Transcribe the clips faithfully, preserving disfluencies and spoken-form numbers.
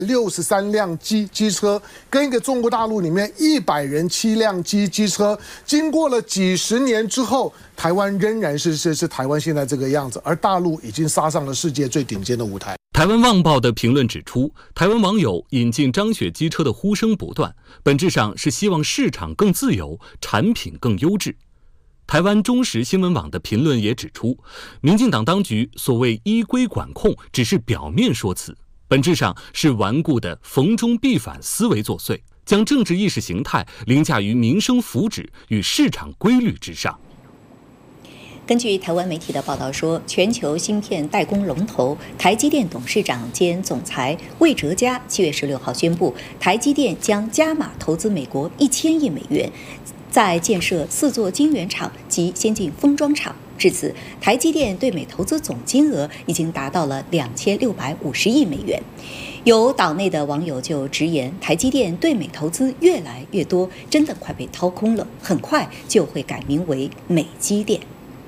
六十三辆机机车，跟一个中国大陆里面一百人七辆机机车，经过了几十年之后，台湾仍然是是是台湾现在这个样子，而大陆已经杀上了世界最顶尖的舞台。 台湾旺报的评论指出，台湾网友引进张雪机车的呼声不断，本质上是希望市场更自由，产品更优质。台湾中时新闻网的评论也指出，民进党当局所谓依规管控只是表面说辞，本质上是顽固的逢中必反思维作祟，将政治意识形态凌驾于民生福祉与市场规律之上。 根据台湾媒体的报道说，全球芯片代工龙头台积电董事长兼总裁魏哲嘉七月十六号宣布，台积电将加码投资美国一千亿美元，在建设四座晶圆厂及先进封装厂。至此，台积电对美投资总金额已经达到了两千六百五十亿美元。有岛内的网友就直言，台积电对美投资越来越多，真的快被掏空了，很快就会改名为美积电。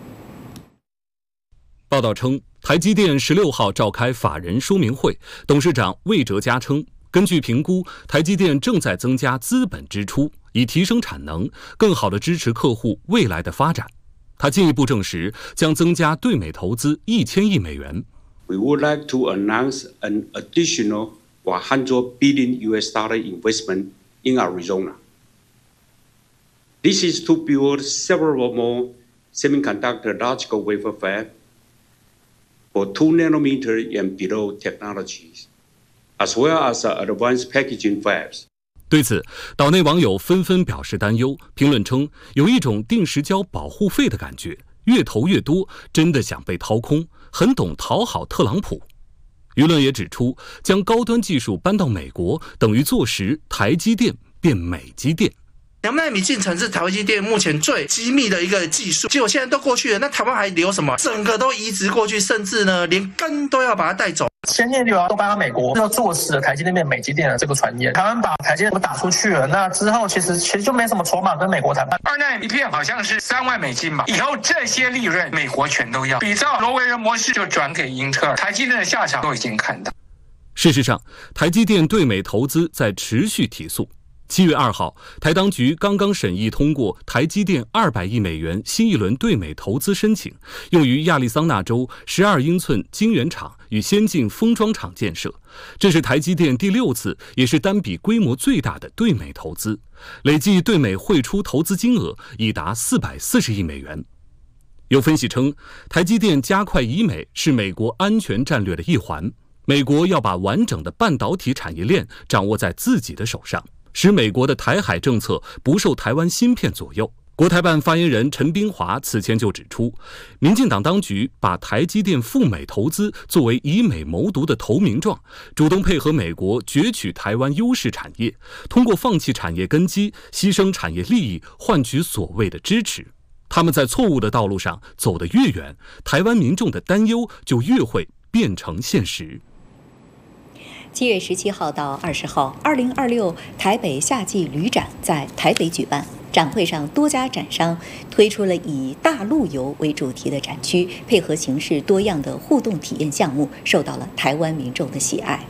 报道称，台积电十六号召开法人说明会，董事长魏哲嘉称，根据评估，台积电正在增加资本支出，以提升产能，更好地支持客户未来的发展。他进一步证实，将增加对美投资一千亿美元。 We would like to announce an additional one hundred billion U S dollar investment in Arizona. This is to build several more semiconductor logical wafer fabs for two nanometer and below technologies, as well as advanced packaging fabs. 对此，岛内网友纷纷表示担忧，评论称有一种定时交保护费的感觉，越投越多，真的想被掏空，很懂讨好特朗普。舆论也指出，将高端技术搬到美国，等于坐实台积电变美积电。 两纳米进程是台积电目前最机密的一个技术，结果现在都过去了，那台湾还留什么？整个都移植过去，甚至呢，连根都要把它带走。 先进六都搬到美国，要坐实了台积电变美积电的这个传言。台湾把台积电打出去了，那之后其实其实就没什么筹码跟美国谈判。 二纳米片好像是三万美金吧，以后这些利润美国全都要。比照罗维尔模式就转给英特尔，台积电的下场都已经看到。 事实上，台积电对美投资在持续提速。七月二号，台当局刚刚审议通过台积电二百亿美元新一轮对美投资申请，用于亚利桑那州十二英寸晶圆厂与先进封装厂建设。这是台积电第六次，也是单笔规模最大的对美投资，累计对美汇出投资金额已达四百四十亿美元。有分析称，台积电加快移美是美国安全战略的一环，美国要把完整的半导体产业链掌握在自己的手上，使美国的台海政策不受台湾芯片左右。国台办发言人陈冰华此前就指出，民进党当局把台积电赴美投资作为以美谋独的投名状，主动配合美国攫取台湾优势产业，通过放弃产业根基、牺牲产业利益换取所谓的支持。他们在错误的道路上走得越远，台湾民众的担忧就越会变成现实。 七月十七号到二十号，二零二六台北夏季旅展在台北举办。展会上，多家展商推出了以大陆游为主题的展区，配合形式多样的互动体验项目，受到了台湾民众的喜爱。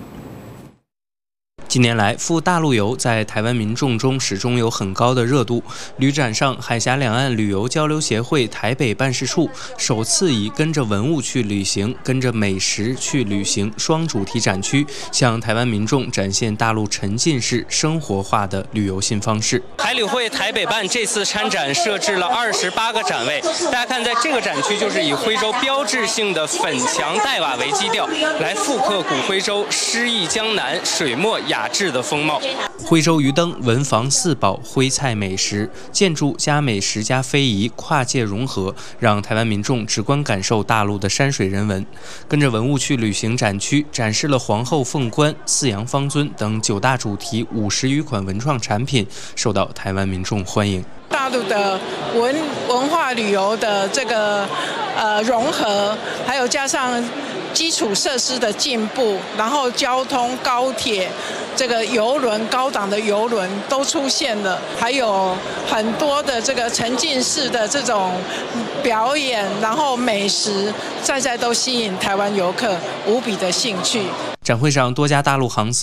近年来，赴大陆游在台湾民众中始终有很高的热度。旅展上，海峡两岸旅游交流协会台北办事处首次以跟着文物去旅行，跟着美食去旅行双主题展区，向台湾民众展现大陆沉浸式生活化的旅游新方式。 海旅会台北办这次参展设置了二十八个展位，大家看，在这个展区就是以徽州标志性的粉墙黛瓦为基调，来复刻古徽州诗意江南、水墨雅致的风貌。 徽州鱼灯、文房四宝、徽菜美食、建筑加美食加非遗，跨界融合，让台湾民众直观感受大陆的山水人文。跟着文物去旅行展区展示了皇后凤冠、四羊方尊等九大主题五十余款文创产品，受到台湾民众欢迎。 大陆的文文化旅游的这个呃融合，还有加上基础设施的进步，然后交通、高铁、这个邮轮、高档的邮轮都出现了，还有很多的这个沉浸式的这种表演，然后美食，在在都吸引台湾游客无比的兴趣。 展会上，多家大陆航司